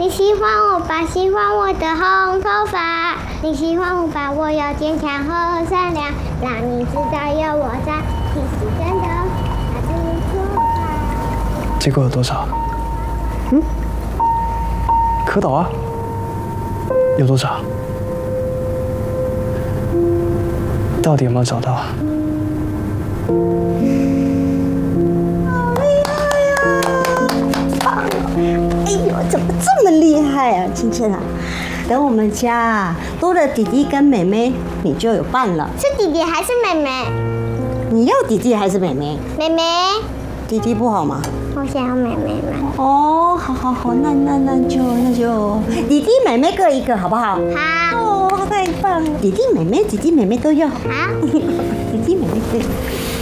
你喜欢我吧？喜欢我的红头发。你喜欢我吧？我要坚强和善良，让你知道有我在，你是真的，那是错吧？ 结果有多少？蝌蚪啊，有多少？到底有没有找到？ 哎呦，怎么这么厉害啊，芊芊啊！等我们家多了弟弟跟妹妹，你就有伴了。 是弟弟还是妹妹？ 你要弟弟还是妹妹？ 妹妹， 弟弟不好吗？ 我想要妹妹嘛。 哦，好，那就弟弟妹妹各一个，好不好？ 好。 哦，太棒了！弟弟妹妹都要。 好。 弟弟妹妹各一个。